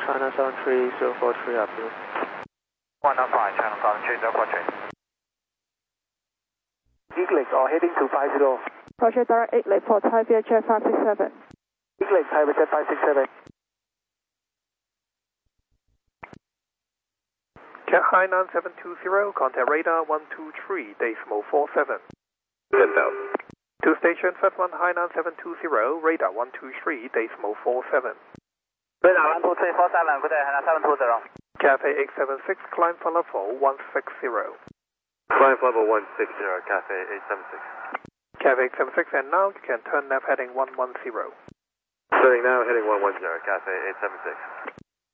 China 73043 approved. 195, China 73043. Eaglet are heading to 50. Roger, direct Eaglet for Thai VHF 567. Eaglet, Thai VHF 567. Cat High 9720, contact radar 123.47. 10,000. To station Flight 1 High 9720, radar 123.47. Radar 123.47, good day, Hana 720. Cafe 876, climb for level 160. Climb level 160, Cafe 876. Cafe 876, and now you can turn left heading 110. Turning now, heading 110, Cafe 876.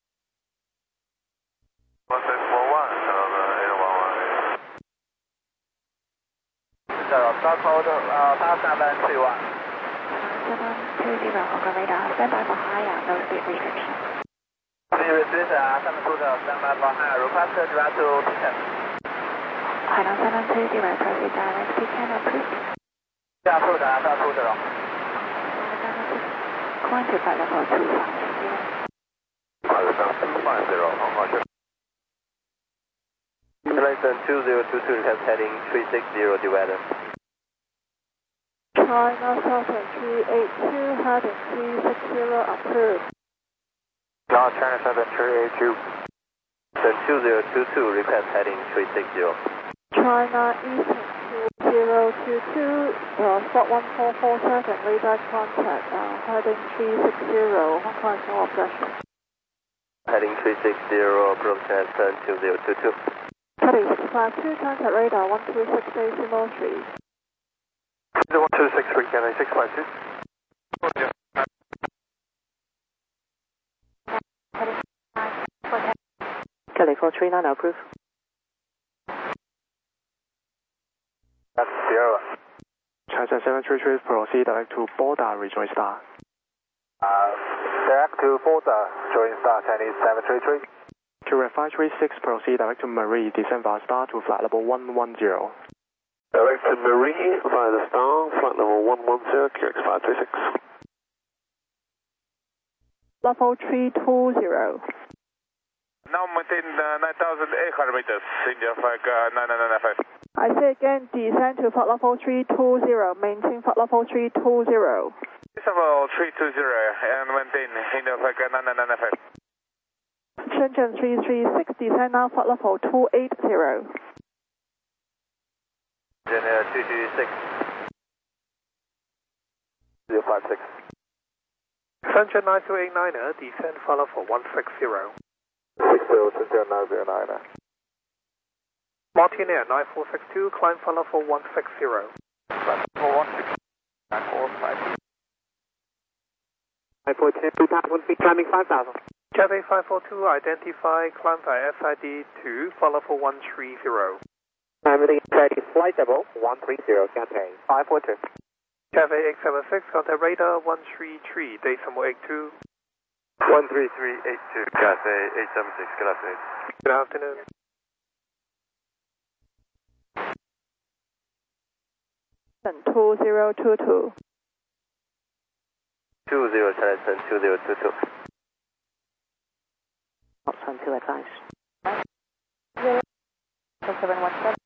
1641, 811. Code 5731. 720, Hong Kong radar, stand by for higher, no speed restriction. Sirius 720, stand by for higher, request direct to P10. Hainan 720, proceed direct P10 approved. 720, 720. Climb to flight level 250. 250, Hong Kong. Listen 2022, test heading 360, Duet. China 7382, heading 360 approved. Now China 7382. Then 2022, request heading 360. China Eastern 2022, spot 1447, radar contact, heading 360, Hong Kong no objection. Heading 360, broadcast 2022. Heading 652, contact radar 126.3. 1263, can I 652? Kelly 439 approved. That's Sierra. China 733, proceed direct to border, rejoin star. Direct to border, join star, Chinese 733. QRF 536, proceed direct to Marie, descend via star to flight level 110. Direct to Marie via the star, flight level 110, QX 536. Level 320. Now maintain 9,800 meters, India flag 9995. I say again, descend to flight level 320, maintain flight level 320. Level 320 and maintain India flag 9995. Shenzhen 336, descend now flight level 280. Shenzhen 226. 056. Shenzhen 9289, descend follow for 160. 60, Shenzhen 909. Martin Air 9462, climb follow for 160. 160. 945. 542, that would be climbing 5,000. Cafe 542, identify, climb by SID 2, follow for 130. Everything is ready, flight level 130, Cathay 542. Cafe 876, contact radar 133, decimal 82. 13382, Cathay 876, good afternoon. Good afternoon. And 2022. 20, Chinese 2022. Option 2 advice. 0717.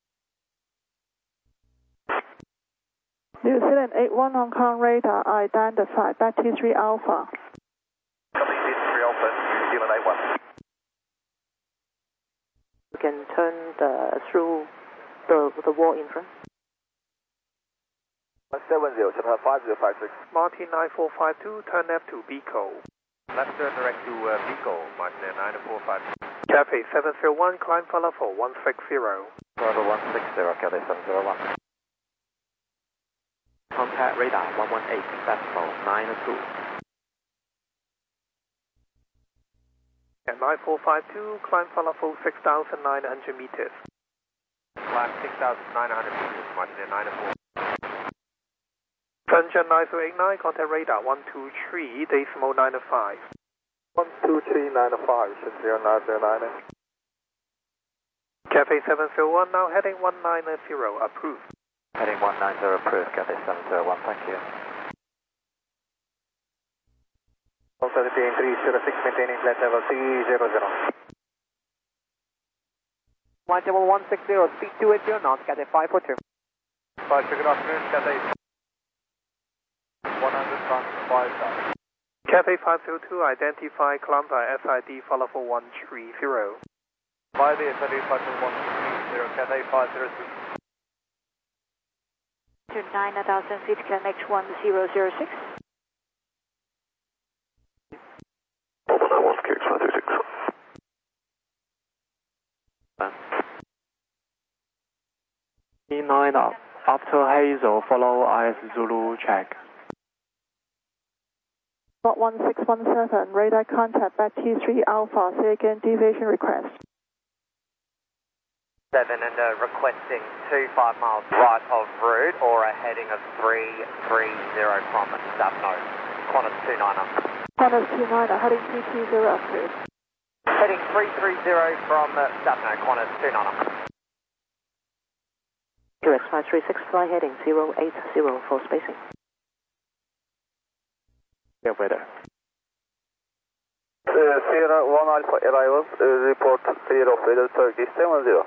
New Zealand 81 Hong Kong radar identified Betty 3 Alpha. Betty 3 Alpha, New Zealand 81. You can turn through the wall in front. 170, Chapter 5056. Martin 9452, turn left to Bico. Left turn direct to Bico, Martin 9452. Cafe 701, climb follow for 160. Level 160, Cafe 701. Contact radar 118, decimal 92. At 9452, climb follow for 6,900 meters. Climb 6,900 meters, Martin 94. Shenzhen 9289, contact radar 123, decimal 95. 12395, Shenzhen 909. Cafe 701, now heading 190, approved. Heading 190, approved, Cafe 701, thank you. 306, maintaining flight level 300. 11160, speed 280 knots, Cathay 542. 5, good afternoon, Cathay 100 knots, 5,000. Cathay 502, identify, climb by FID, follow for 130. 5 FID, 50130, Cathay 503. To 9,000 feet, connect 1006. 191 QX 536. E9 up. After Hazel, follow IS Zulu check. Spot 1617, radar contact back T3 Alpha, say again, deviation request. 7 and requesting 25 miles right of route or a heading of 330 from Stapno. Qantas 29er. Qantas 29er, heading 320 approved. Heading 330 from Stapno, Qantas 29er. QX 536, fly heading 080 for spacing. Yeah, weather. Sierra 1 Alpha arrivals, report clear of weather Turkey 70.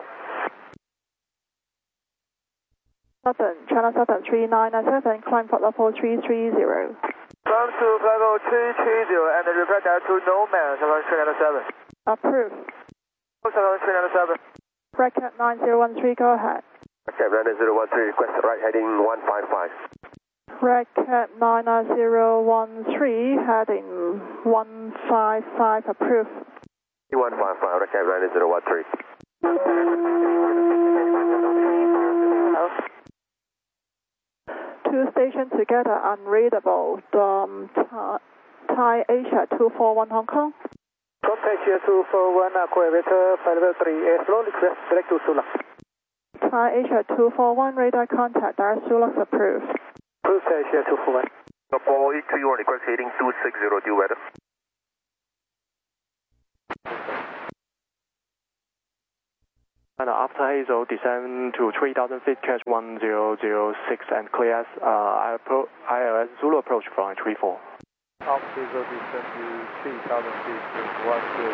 Southern, China Southern 3997, climb flight level 330. Climb to level 330 and reply that to no man, 7397. Approved. 7397. Bracket 9013, go ahead. Okay, Brandon 013, request right heading 155. Bracket 99013, heading 155, approved. 155, okay, Brandon 013. Two stations together, unreadable. Thai Asia 241 Hong Kong. Contact Asia 241, Aquaviator, flight level 3, slow request direct to Sulak. Thai Asia 241, radar contact, direct Sulak approved. Approved Asia 241. Apollo E31, request heading 260, due weather. And after Hazel, descend to 3,000 feet, catch 1006 and clear ILS Zulu approach from 34. After Hazel, descend to 3,000 feet, 10.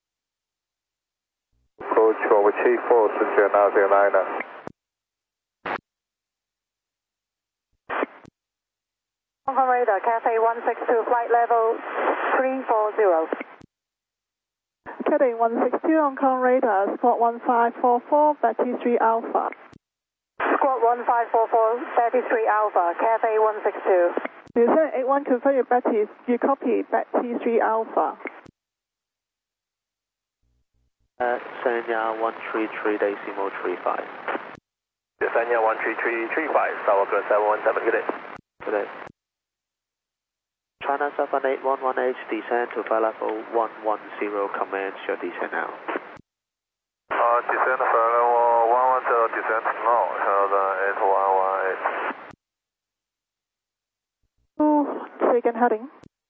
Approach over 34, Central now 09er. Hong Kong radar, Cathay 162, flight level 340. Cathay 162, Hong Kong radar, squad 1544, Betty 3 Alpha. Squad 1544, Betty 3 Alpha, Cathay 162. You said 81, confirm your Betty, you copy Betty 3 Alpha. Sanya 133 decimal 35. Sanya 13335, Tower Plus 717, good day. Good day. China 78118, descend to flight level 110, commence your descent now. Descend flight level 110, descent now, Held 8118. Say again, heading.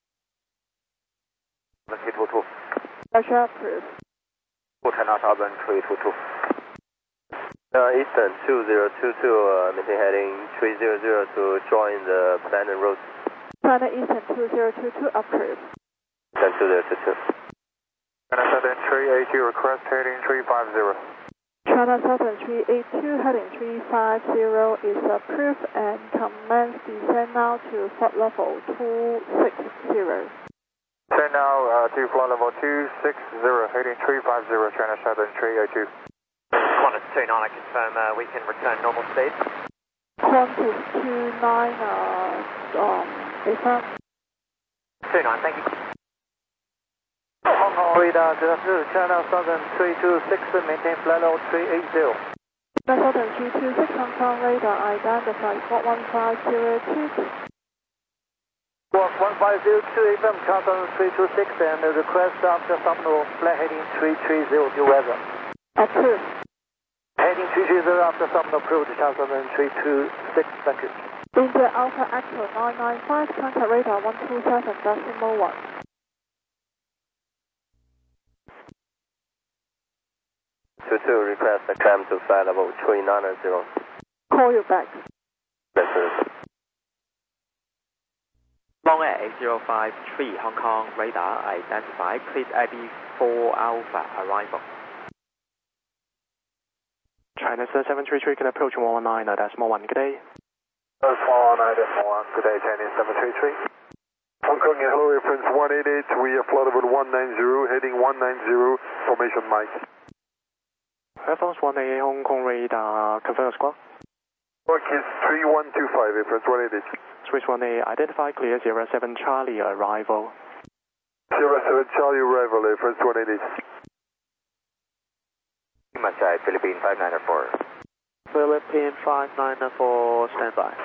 Russia approved. China Southern 322. Eastern 2022, maintain heading 300 to join the Planet Road. China Eastern 2022, approved. Eastern 2022. China Southern 382, request heading 350. China Southern 382, heading 350 is approved and commence descent now to flight level 260. Descend now to flight level 260, heading 350, China Southern 382. Qantas 29, I confirm we can return normal speed. Qantas 29, confirm. 29, thank you. Hong Kong radar, good afternoon, China Southern 326, maintain flight level 380. China Southern 326, Hong Kong radar, identify squad 1502. Squawk 1502 FM, China Southern 326, and request after Subno, flight heading 330, due weather. Approved. Heading 330 after Subno, approved, China Southern 326, thank you. India Alpha Echo 995, contact radar 127.1. Request a climb to flight level 390. Call you back. Yes, sir. Long Air 8053 Hong Kong radar identified, cleared AB 4 Alpha arrival. China 733 can approach 119, decimal 1, good day. Small 19, decimal 1, good day, Chinese 733. Hong Kong, hello, reference 188, we are flight level 190, heading 190, formation Mike. Air France 188 Hong Kong radar, confirm your squawk. Squawk is 3125, reference 188. Swiss 188, identify clear 07 Charlie arrival. 07 Charlie arrival, reference 188. Masai, Philippine 594. Philippine 594, standby.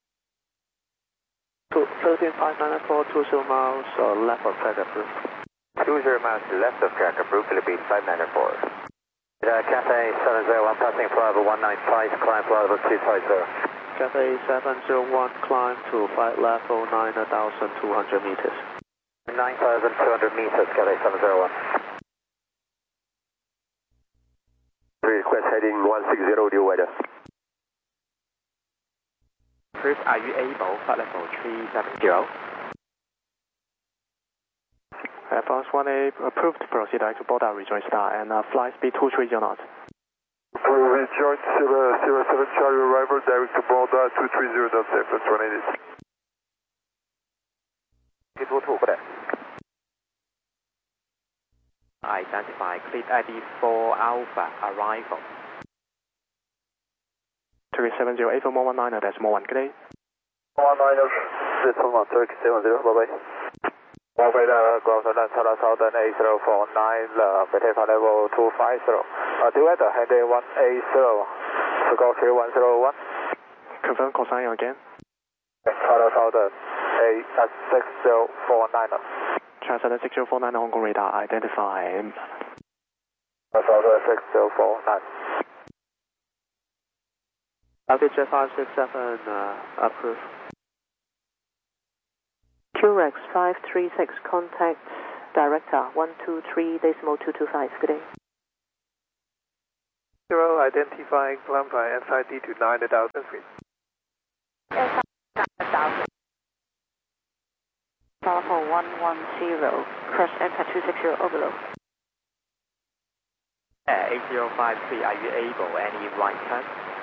Philippine 594, 20 miles left of track approved. 20 miles left of track approved, Philippine 594. Cathay 701, passing flight level 195, climb flight level 250. Cathay 701, climb to flight level 9,200 meters. 9,200 meters, Cathay 701. Request heading 160, due weather. Chris, are you able, flight level 370? Air France 188 approved, proceed to border, rejoin star, and fly speed 230 knots. Rejoin 07 Charlie arrival, direct to border 230 knots, reference 188. ที่ถูกก็ได้ Identify, cleared AB 4 Alpha arrival. 370 8419, decimal 1, good day. 190, decimal 1, Turkey 70, bye-bye. 1 by the ground southern 8049, British level 250. Due weather, heading 180, Squawk 101. Confirm call sign again. Southern 6049. China 6049 Hong Kong radar, identify. Southern 6049. LPJ 567, approved. QREX 536, contact director 123.225, good day. 0, identifying climb by SID to 9,000 feet. 9,000. Alpha 110, cross enter 260 overload. 8053, are you able, any right turn?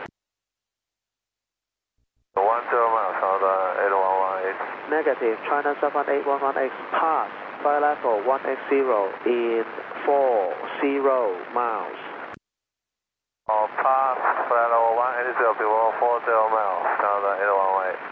10 miles, southern 8118. Negative, China 78118, pass, flight level 180 in 40 miles. Pass, flight level 180 below 40 miles, southern 8118.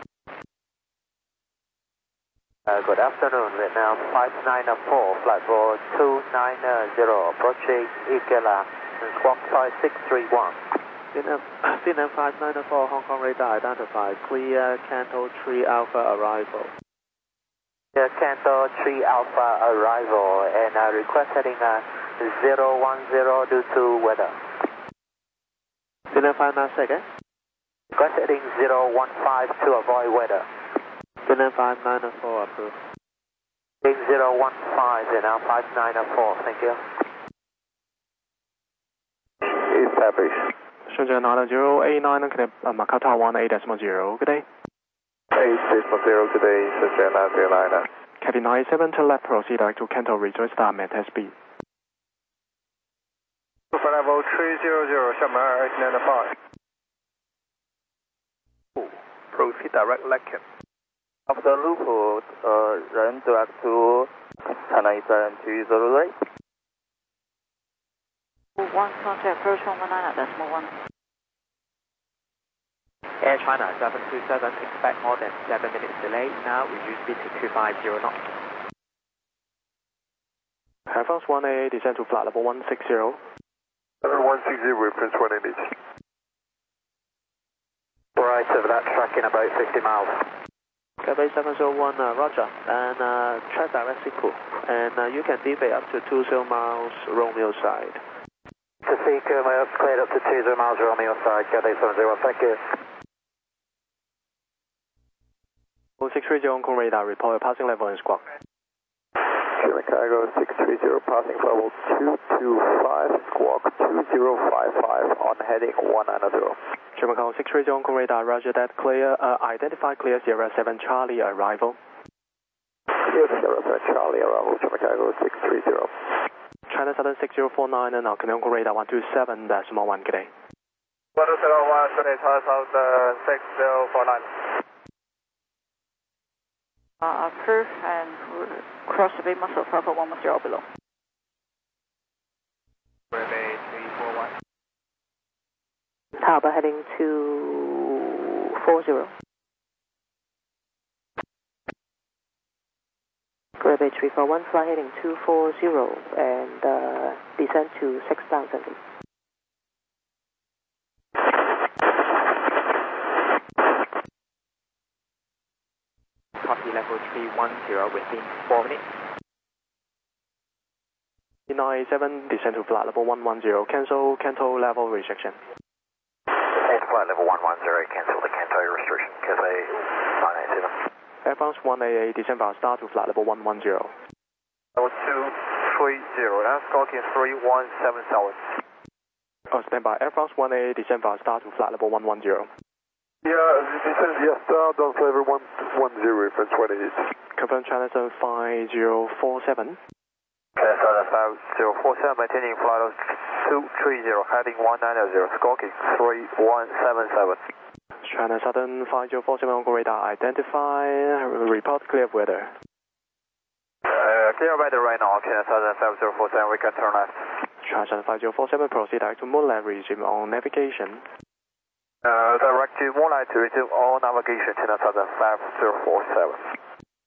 Good afternoon, Vietnam 594, flight level 290, approaching Ikela, squawk 5631. Vietnam 594, Hong Kong radar identified, clear Canto 3 Alpha arrival. Canto 3 Alpha arrival, and request heading 010 due to weather. Vietnam 596, eh? Request heading 015 to avoid weather. Vietnam 594, approved. Heading 015 and now 594, thank you. Established. Shenzhen 9089, Macau Tower 18.0, good day. 8.0, good day, Shenzhen 909. Cabin 97 to left, proceed to Canto, rejoin star, maintain speed. Flight level 300, Shanghai 895. Proceed direct Lacan. After loop, run direct to China 720 right. 1 contact approach 119, decimal 1. Air China 727, expect more than 7 minutes delay. Now reduce speed to 250 knots. Air France 188, descend to flight level 160. 160, reference 188. Right over that track in about 50 miles. Cathay 701, roger, and track direct sequel, and you can deviate up to 20 miles Romeo side. To Seeker, cleared up to 20 miles Romeo side, Cathay 701, thank you. 630 Hong Kong radar, report passing level and squawk. Chicago 630, passing level 225, squawk 2055 on heading 190. Chicago 630 Hong Kong radar, roger that, clear, identify clear 07 Charlie arrival. Sierra Charlie, arrival Chicago 630. China Southern 6049 and Canadian radar 127.1, good day. 101, good day, China Southern 6049. Approve and cross the bay muscle for 110 below. Bay 341. Tower heading 240. Grey Bay 341, fly heading 240 and descend to 6,000 feet. Copy level 310 within 4 minutes. 97, descend to flight level 110, cancel level restriction. Flight level 110, cancel the Canto restriction, Cathay 987. Air France 1AA, descend via star to flight level 110. Level 230, that's Scorpion 3177. Oh, stand by. Air France 1AA, descend via star to flight level 110. Yeah, descend via star, down level 110, France 188. Confirm China Southern 5047. China Southern 5047, maintaining flight level 230, heading 190, Scorpion 3177. China Southern 5047 on radar, identify, report clear of weather. Clear weather right now, China Southern 5047, we can turn left. China Southern 5047, proceed direct to Moonlight, resume on navigation. Direct to Moonlight to resume all navigation, China Southern 5047.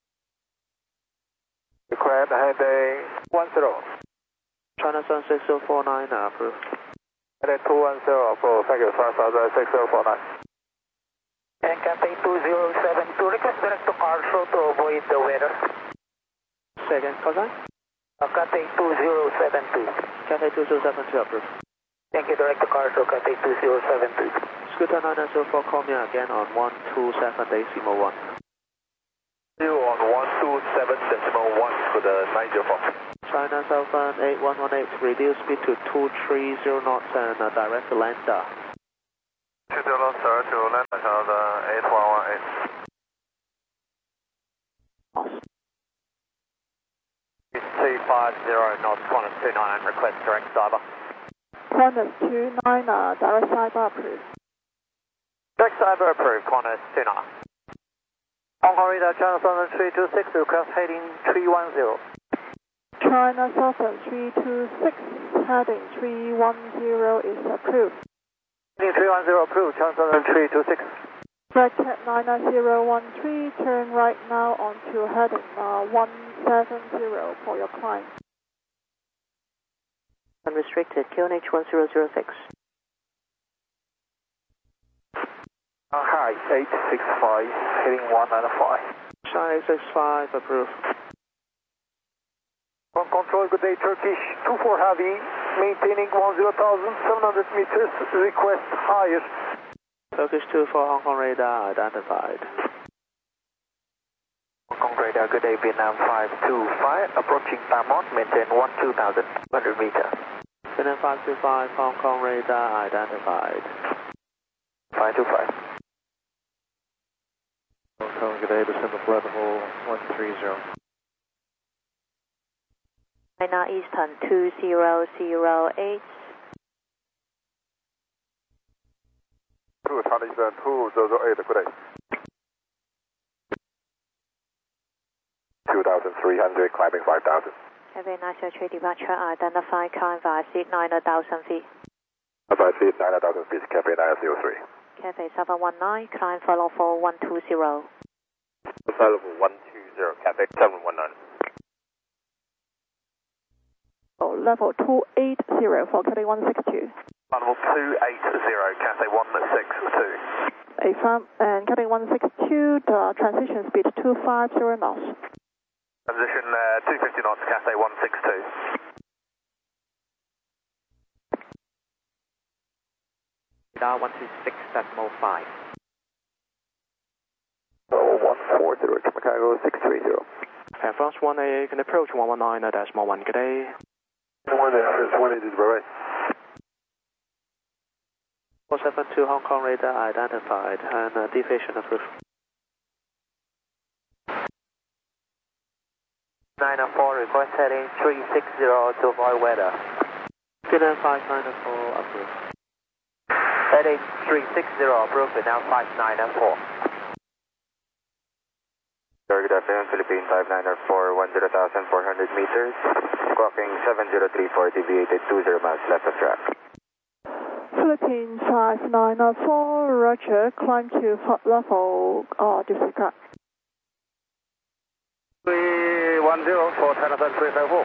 Required heading 10. China Southern 6049, approved. Heading 210, approved. Thank you, China Southern 6049. And Cathay 2072, request direct to Carso to avoid the weather. Say again, call sign? Cathay 2072. Cathay 2072, approved. Thank you, direct to Carso, Cathay 2072. Scooter 904, call me again on 127.1. You on 127.1 for the 904. China Southern 8118, reduce speed to 230 knots and direct to lander. 20 knots, sir, to land China Southern 8118. 350 knots, Qantas 29, request direct cyber. Qantas 29, direct cyber approved. Direct cyber approved, Qantas 29. Hong Kong radar, China Southern 326, request heading 310. China Southern 326, heading 310 is approved. Heading 310 approved, China Southern 326. Bracket 99013, turn right now onto heading 170 for your climb. Unrestricted, QNH 1006. Hi, 865, heading 195. China 865, approved. From control, good day, Turkish 24 Heavy, maintaining 10,700 meters, request higher. Turkish 24 Hong Kong radar identified. Hong Kong radar, good day, Vietnam 525, approaching Tamon, maintain 12,100 meters. Vietnam 525 Hong Kong radar identified. 525. Hong Kong, good day, December flight level 130. China Eastern 2008. China Eastern 208, good day. 2,300, climbing 5,000. Cathay 903 departure, identify climb via seat 9,000 feet. Via seat 9,000 feet, Cathay 903. Cathay 719, climb follow for 120. Flight level 120, Cathay 719. Oh, level 280 for Cathay 162. Level 280, Cathay 162. AFM and Cathay 162, the transition speed 250 knots. Transition 250 knots, Cathay 162. Radar 126.05. 140, Chicago 630. Air France 1AA can approach 119.1, good day. 180, bye-bye. 472 Hong Kong radar identified and deviation approved. 904, request heading 360 to avoid weather. Finland 5904, approved. Heading 360, approved, and now 5904. Good afternoon, Philippine 5904, 10,400 meters. Clocking 70340, deviated 20 miles left of track. Philippines 5904, Roger, climb to flight level, disregard. 310 for China 354.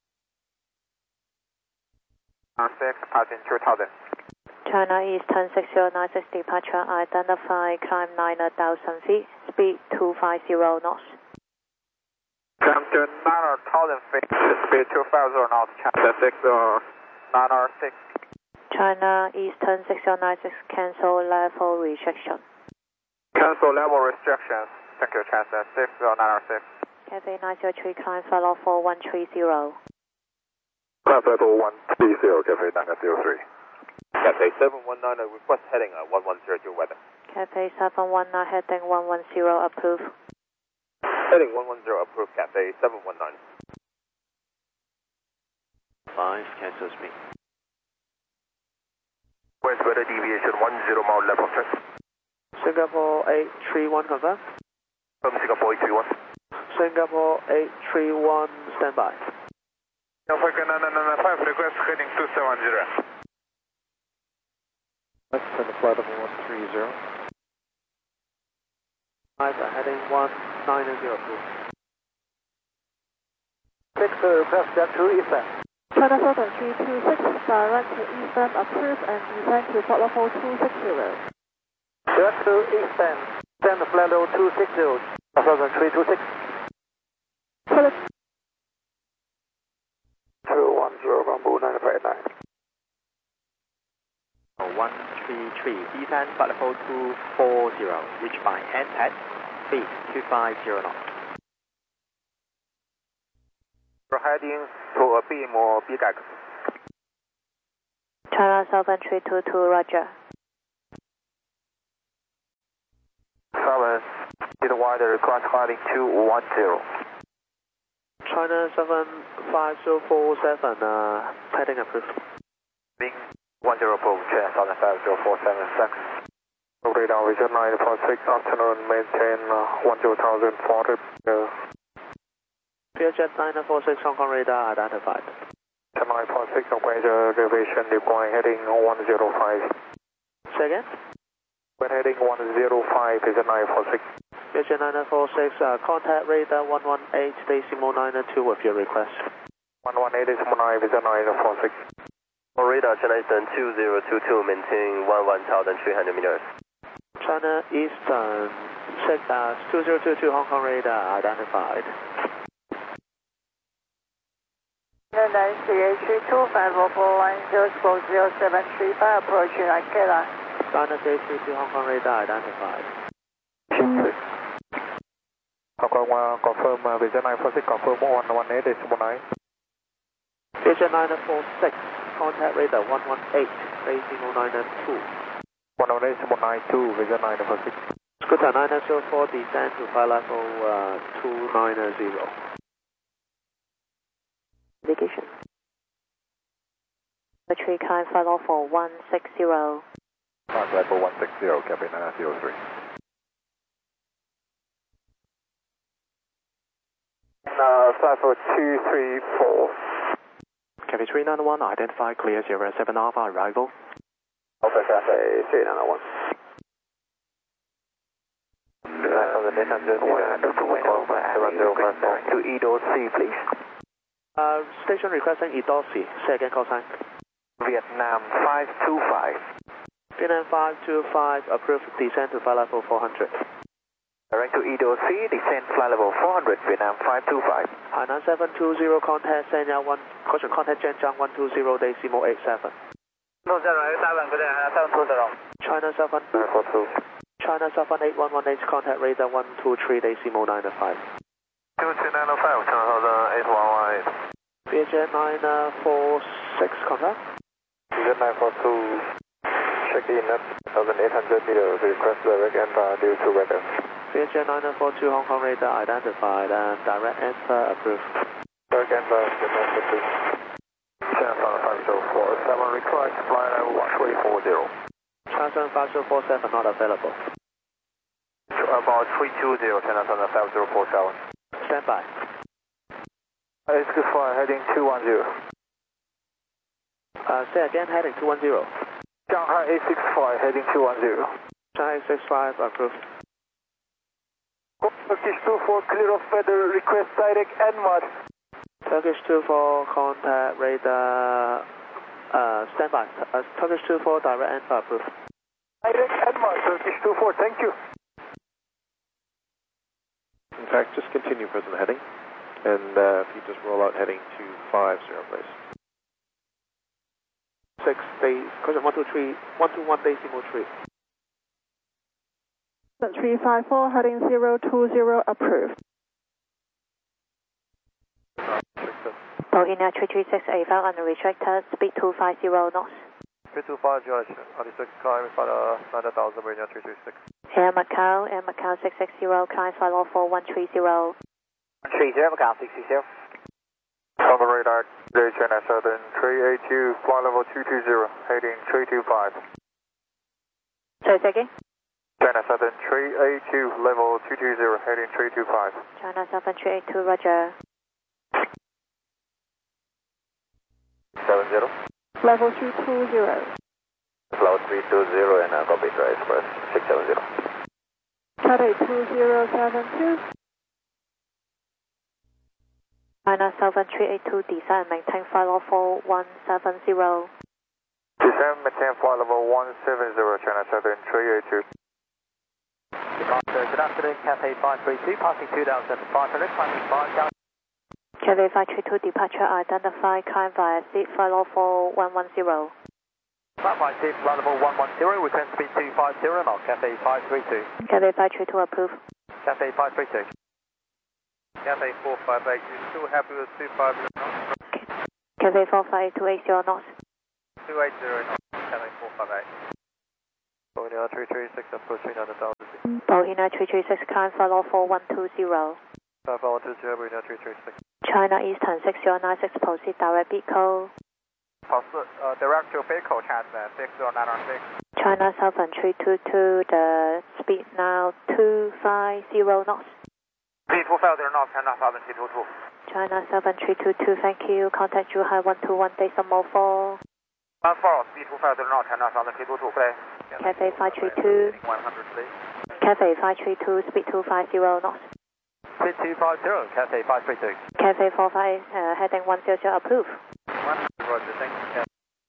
6, passing 2000. China Eastern 60960 departure, identify, climb 9,000 feet, speed 250 knots. Climb to 9,000 feet, speed 250 knots, China 906. China Eastern 60960, cancel level restriction. Cancel level restrictions. Thank you, China 906. Cafe 903, climb follow 4130. Climb level 130, Cafe 903. Cafe 719, request heading 1102 weather. Cafe 719, heading 110, approved. Heading 110, approved, Cafe 719. 5, cancels me. West weather deviation 10 mile left of track. Singapore 831, confirm. Singapore 831. Singapore 831, standby. Africa 995, request heading 2710. Let's send the flight level 130. 5, heading 190, approved. 6, request jet to eastern. China Southern 326, direct to eastern, approved, and descend to flight level 260. Direct to eastern, send flight level 260, Southern 326. 210, Bamboo 959. 133, descend flight level 240, reach by NTAC, speed 250 knots. We're heading to a beam or BGAG. China Southern 322, Roger. 7, speed wider, request heading 210. China 75047, heading approved. Being 10 approved, China 75047, Radar vision 946, afternoon, maintain 10,400. Learjet 946, Hong Kong radar identified. 946, Operator elevation, deploying heading 105. Say again? When heading 105 is a 946. Learjet 946, contact radar 118 decimal 92 with your request. 118 decimal 9 is a 946. Radar China Eastern 2022, maintain 11,300 meters. China Eastern 2022, Hong Kong radar identified. 9CH2544104073, approaching Akela. China 322, Hong Kong radar identified. Hong Kong confirm vision 946, confirm 118 decimal 9. Learjet 946, contact radar 118 decimal 92. 118 decimal 92, vision 946. Scooter 904, descend to flight level 290. Indication. The tree climb flight level 160. Climb level 160, Cafe 903. 54234. Cafe 391, identify, clear 07 Alpha, arrival. Alpha Cafe 391. 9,800 to Edo C, please. Station requesting Edo C. Say again, call sign. Vietnam 525. Vietnam 525, approved, descend to flight level 400. Direct to Edo C, descend flight level 400, Vietnam 525. Hainan 720, contact Sanya 1, caution contact Zhenjiang 120, decimal 87. No, 720. China 7, China 78118, contact radar 123, decimal 905. 22905, China 8118. Learjet 946, contact. Learjet 942, check in at 1,800 meters, request direct and due to weather. VHR 9042 Hong Kong radar identified and direct enter approved. Direct enter, domestic please. China 5047, request flight level 1340. China 5047 not available. About 320, China 5047. Stand by. A65 heading 210. Say again, heading 210. Shanghai A65 heading 210. Shanghai 65 approved. Turkish 24 clear of weather, request direct NMAD. Turkish 24 contact radar, stand by. Turkish 24 direct enter approved. Direct NMAD, Turkish 24, thank you. In fact, just continue present heading, and if you just roll out heading 250, please. 6 day, question 123, 121 decimal 3. 354 heading 020 approved. Boeing 336 AVAL unrestricted, speed 250 knots. 325 Josh, 96 climb, 9,000 Marina 336. Air Macau 660, climb follow 4130. 130, Macau 660. On the radar, China Southern 382, flight level 220, heading 325. Sorry, say again? China Southern 382, level 220, heading 325. China 7382, roger. 70. Level 320. Level 320 and copy dry express 670. Cathay 2072. China 7382, descend and maintain flight level 170. Descend, maintain flight level 170, China Southern 382. Good afternoon, Cathay 532, passing 2,500, climbing 5,000. Cathay 532, departure identified, climb via seat, flight level 110. Climb via seat, flight level 110, return speed 250 knots, Cathay 532. Cathay 532 approved. Cathay 532. Cathay 458, you still happy with 250 knots? Cathay 458, 280 knots. 280 knots, Cathay 458. Boeing 336, approaching 9,000 feet. Boeing 336, climb flight level 120. 120, Boeing 336. China Eastern 6096, proceed direct vehicle. Direct to vehicle, China 6096. China Southern 322, the speed now 250 knots. Speed 250 knots, China Southern 322. China Southern 322, thank you. Contact Zhuhai 121 decimal 4. 14, speed 250 knots, China Southern 322, please. Cathay 532. 100, please. Cathay 532, speed 250 knots. Speed 250, Cathay 532. Cathay 45, heading 100 approved. 100, roger, thank you.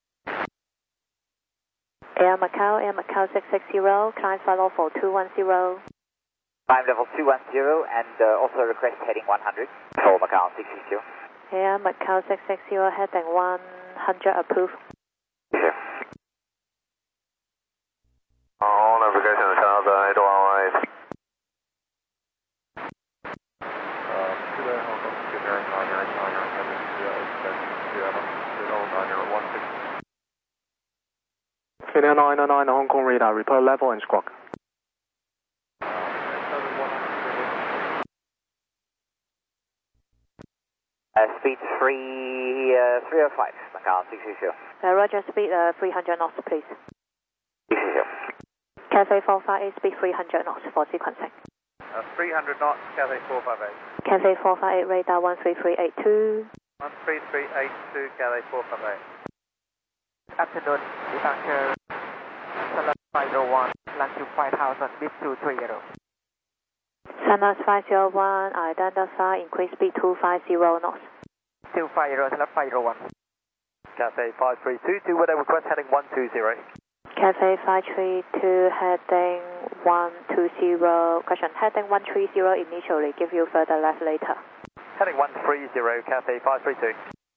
Air Macau 660, climb flight level 210. Climb level 210 and also request heading 100 for Macau 660. Air Macau 660, heading 100 approved. Yeah. All navigation channels are 818. Finnair 909 Hong Kong radar, report level and squawk. Speed 305, Macau 660. Roger, speed 300 knots, please. 660. Cathay 458, speed 300 knots for sequencing. 300 knots, Cathay 458. Cathay 458, radar 13382. 13382, Cathay 458. Afternoon, departure, Salas 501, land to 5000, lift to 30. Salas 501, identify, increase speed 250 knots. 250, Salas 501. Cathay 532, do weather request heading 120. Cathay 532, heading 120, question, heading 130 initially, give you further left later. Heading 130, Cathay 532.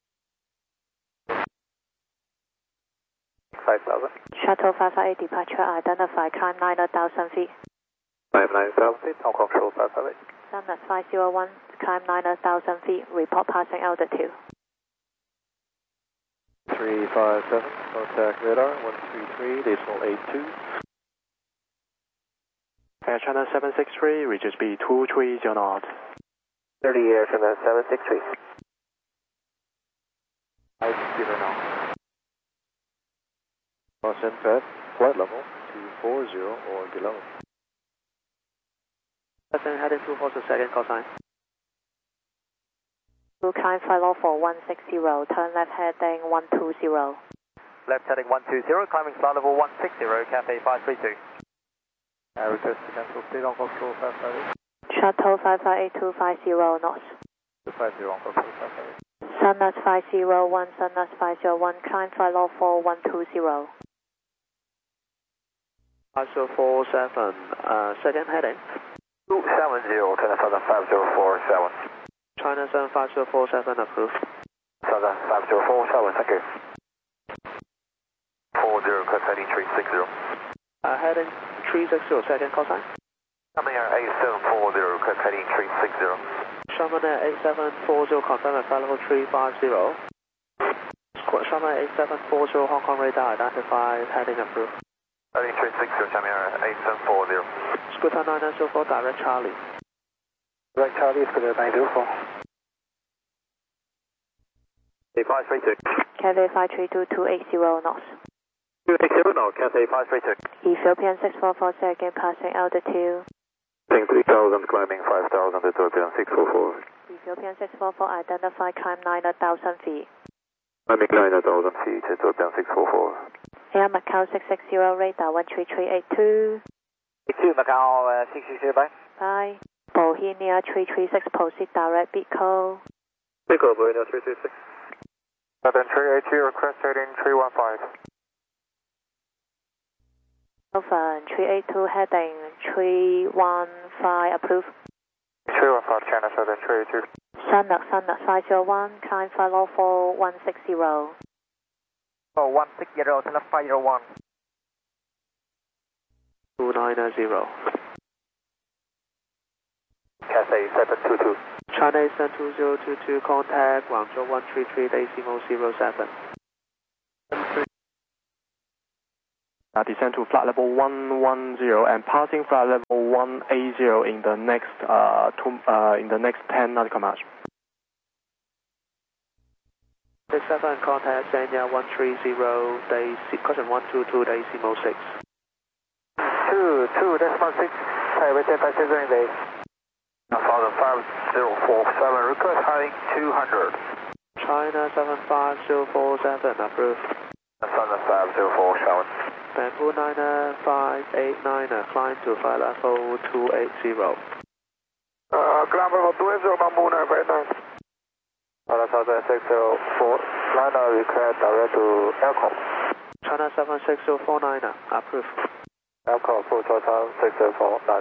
5000. Shuttle 558, departure identify, climb 9,000 feet. 9,000 feet, Hong Kong Shuttle 558. Salas 501, climb 9,000 feet, report passing altitude. 357, contact radar 133, decimal 82. Air China 763, reach speed 230 knots. 30 Air China 763. 50 now. Crossing path, flight level 240 or below. Present heading 240, second call sign. Climb flight level 160, turn left heading 120. Left heading 120, climbing flight level 160, Cathay 532. Request to cancel speed on control 558. Shuttle 558250 knots. 250 on control 558. Sunrise 501, Sunrise 501, climb flight level 120. 5047, second heading. 270, China Southern 5047. China 75047 approved. Southern 5047, thank you. 40, cut heading 360. Heading 360, second call sign. Coming Air 8740, cut heading 360. Sherman Air 8740, confirm at flight level 350. Sherman Air 8740, Hong Kong radar, identified, heading approved. Heading 360, Sherman Air 8740. Scooter 904, direct Charlie. Direct Charlie, Scooter 904. Cathay 532. Cathay 532, 280 knots. 280 now, Cathay 532. Ethiopian 644, second passing altitude. 3000, climbing 5000, Ethiopian 644. Ethiopian 644, identify, climb 9,000 feet. Climbing 9,000 feet, Ethiopian 644. Air Macau 660, radar 13382. 82 Macau 660, bye. Bye. Bohemia 336, proceed direct Bicol. Bicol, Bohemia 336. Southern 380, request heading 315. Alpha 382, heading 315, approved. 315, China Southern 382. Sunlux 501, climb flight level 160. 160, China 501. 290. Cathay 722. China 72022, contact Guangzhou 133.07. Descend to flight level 110 and passing flight level 180 in the next 10 nautical miles. 67 contact Sanya 130, caution 122.06. 22.6, return passenger in the 5047, request heading 200. China 75047, approved. Southern 5047. Bamboo 9589, climb to flight level 280. Climb level 280, Bamboo 959. Southern 604, liner request direct to aircraft. China 76049, approved. Aircraft full total 6049.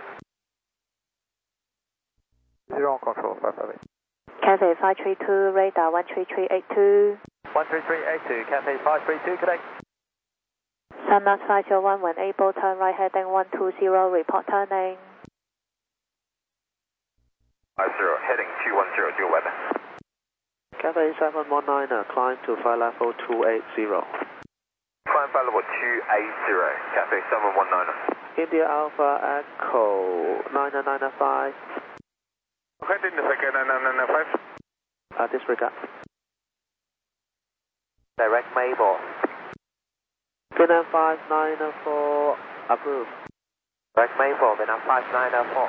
0 on control 558. Cathay 532, radar 13382. 13382, Cathay 532, good day. Sunlux 501, when able, turn right heading 120, report turning. 50, heading 210, due weather. Cathay 719, climb to flight level 280. Climb flight level 280, Cathay 719. India Alpha Echo 9995. Heading the second 9995. Disregard. Direct Mabel. Vietnam 5904, approved. Direct Mabel, Vietnam 5904.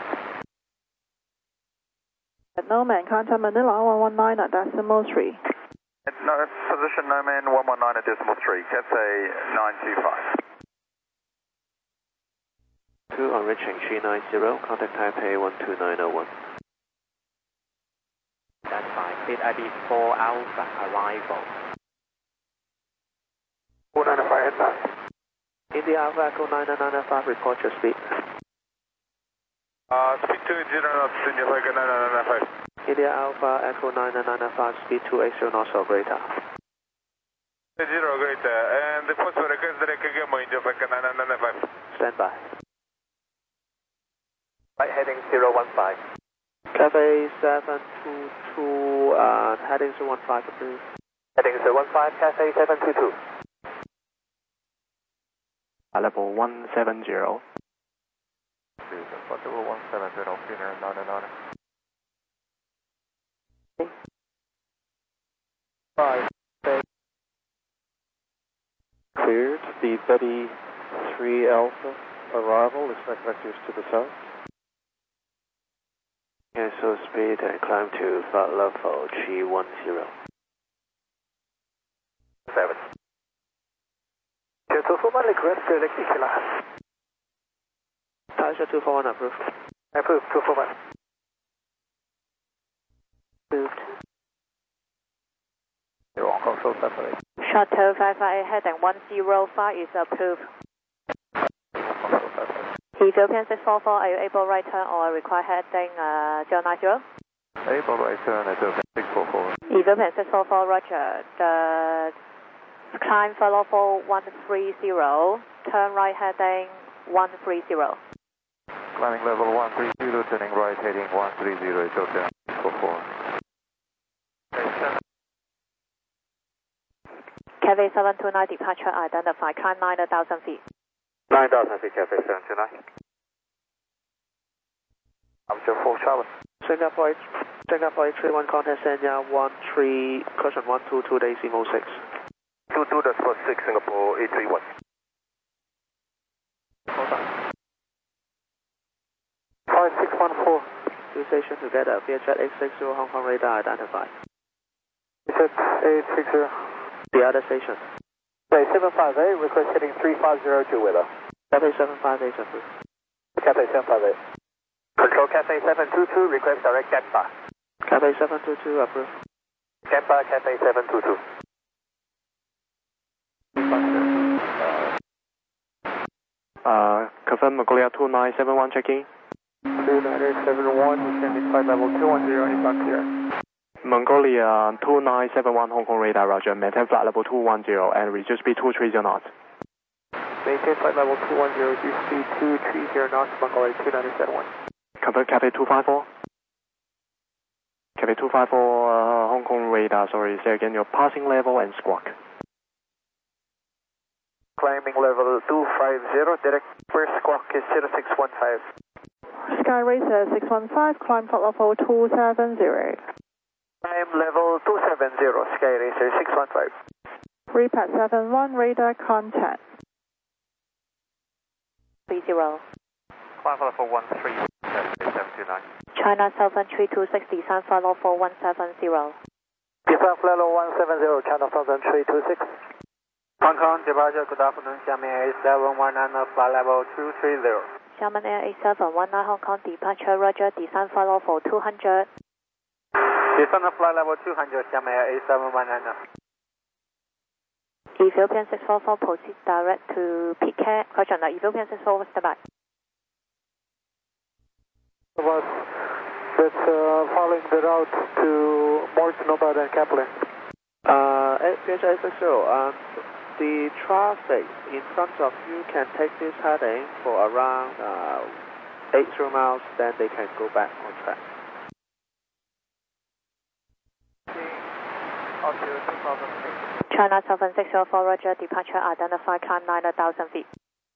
Nomad, contact Manila 119.3. No, position Nomad 119.3, Cathay 925. 2 on reaching 390, contact Taipei 12901. That's fine. Speed ID 4 Alpha, arrival. 495 at 9. India Alpha Echo 9995, report your speed. Speed 280 knots, India Alpha 9995. India Alpha Echo 9995, speed 280 knots of radar. 0 greater, and the post request direct again, India Alpha 9995. Stand by. Right heading 015. Cathay 722, heading 015, approved. Heading 015, Cathay 722. Level 170. speed, flight level 170, Finnair 99. 5, 6. Cleared. Speed 33 Alpha. Arrival. Expect vectors to the south. Cancel speed and climb to flight level 310. 7. Cancel for my request to electric killer. Tasha 241 approved. Approved 241. Approved. You're on control separate. Shuttle 558 heading 105 is approved. Ethiopian 644, are you able right turn or require heading 090? Able right turn, Ethiopian 644. Ethiopian 644, roger. The climb for level 130, turn right heading 130. Climbing level 130, turning right heading 130, Ethiopian 644. Cafe 729 departure identified, climb 9,000 feet. 9,000 feet, Cafe 729. I'm 4 Charlie. Singapore 31 contact Sanya 13, caution 122 decimal 6. 22, that's for 6 Singapore 831. Hold on. 5614. Two stations together, VHF 860 Hong Kong radar identified. VHF 860. The other station. Bay 758, request heading 3502 weather. Cafe 758 approved. Cafe 758. Control Cafe 722, request direct Gampa. Cafe 722 approved. Gampa Cafe 722. Confirm Mongolia 2971 checking. 2971, descending flight level 210, inbound clear. Mongolia 2971 Hong Kong radar, roger. Maintain flight level 210 and reduce speed 230 knots. Maintain flight level 210, reduce speed 230 knots, Mongolia 2971. Confirm Cafe 254. Cafe 254 Hong Kong radar, sorry, say again your passing level and squawk. Climbing level 250, direct first squawk is 0615. Sky Racer 615, climb flight level 270. Climb level 270, Sky Racer 615. Repat 71, radar contact. 30. Climb level 13, 729. China Southern 326, descend for level 170. Descend level 170, China Southern 326. Hong Kong departure, good afternoon, Xiamen A719, flight level 230. Xiamen Air 8719 Hong Kong departure, roger, descend for level 200. Descend flight level 200, Xiamen Air A719. Ethiopian 644 proceed direct to Phuket. Question, Ethiopian 644 step back. That's following the route to Morton, Nobad and Kaplan. VHF 860, the traffic in front of you can take this heading for around 80 miles, then they can go back on track. China Southern 604, roger, departure identified, climb 9,000 feet.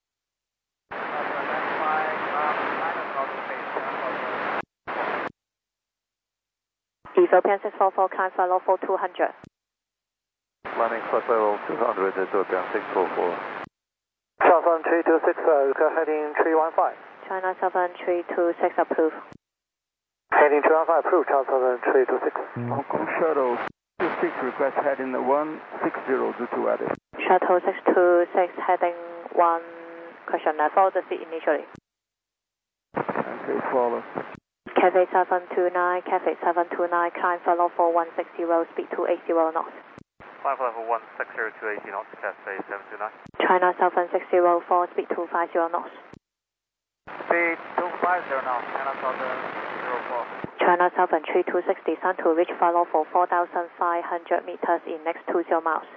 Ethiopian 644, climb for level 200. Landing flight level 200, Ethiopian 644. Southern 326, heading 315. China Southern 326 approved. Heading 315 approved, China Southern 326. Hong Kong Shuttle 26, request heading 160 due to weather. Shuttle 626 heading 1, question, follow the seat initially. Okay, follow. Cafe 729, Cafe 729, climb for level 160, speed 280 knots. Climb level 160 to 80 knots, Cafe 729. China Southern 604, speed 250 knots. Speed 250 knots, China Southern 04. China Southern 326, descend to reach flight level 4,500 meters in next 20 miles.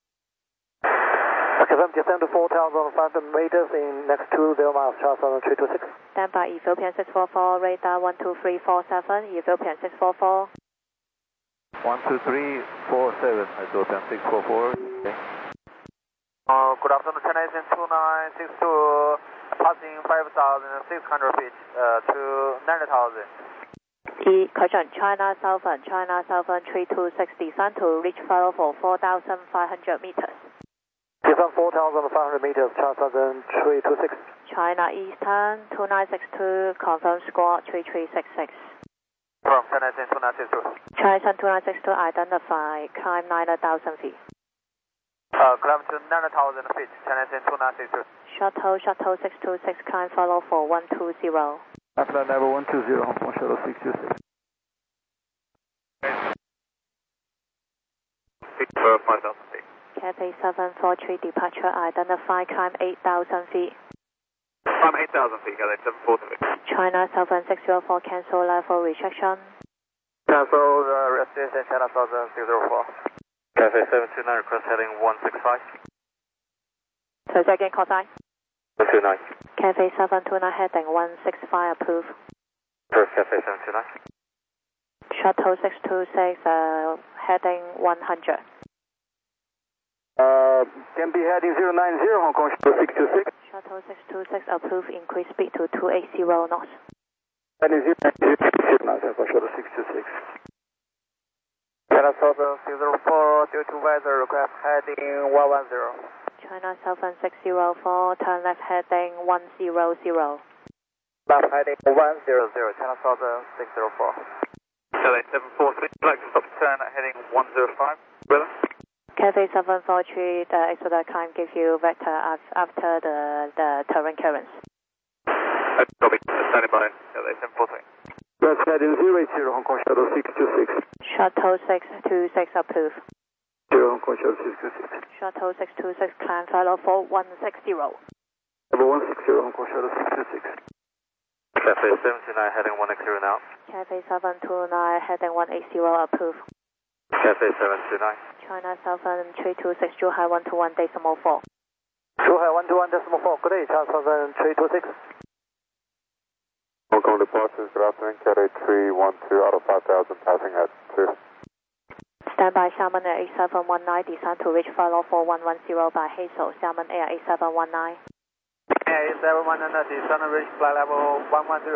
Confirm descend to 4,500 meters in next 20 miles, China Southern 326. Stand by Ethiopian 644, radar 12347, Ethiopian 644. 12347, Ethiopian 644. Okay. Good afternoon, China Eastern 2962. Passing 5,600 feet to 90,000. Correction, China Southern 326, descend to reach flight level 4,500 meters. Descend 4,500 meters, China Southern 326. China Eastern 2962, confirm squawk 3366. From China Eastern 2962. China Eastern 2962, identify, climb 9,000 feet. Climb to 9,000 feet, China Eastern 2962. Shuttle 626, climb follow for 120. Flight level 120, Hong Kong Shuttle 626. For 5,000 feet. Cathay 743, departure, identify, climb 8,000 feet. Climb 8,000 feet, Cathay 743. China Southern 604, cancel level rejection. Cancel the restriction, China Southern 604. Cathay 729, request heading 165. So again, call sign. 129. Cathay 729, heading 165, approved. First Cathay 729. Shuttle 626, heading 100. Can be heading 090, Hong Kong Shuttle 626. Shuttle 626, approved, increase speed to 280 knots. Heading 090, Hong Kong Shuttle 626. China Southern 604, due to weather, request heading 110. China Southern 604, turn left heading 100. Left heading 100, China Southern 604. Cathay 743, like to stop turn at heading 105. Brother? Cathay 743, the extra climb gives you vector after the terrain currents. Copy, standing by, Cathay 743. That's heading 080, Hong Kong Shuttle 626. Shuttle 626, approved. 0 Hong Kong Shuttle 626. Shuttle 626, climb follow for 160. Level 160, Hong Kong Shuttle 626. Cathay 729, heading 180 now. Cathay 729, heading 180, approved. Cathay 729. China Southern 326, Zhuhai 121.4. Zhuhai 121.4, good day, China Southern 326. Hong Kong departures, good afternoon, Cathay 312 out of 5,000, passing at 2. Stand by Xiamen Air 8719, descend to reach flight level 110 by Hazel, Xiamen Air 8719. Air 8719, descend to reach flight level 110.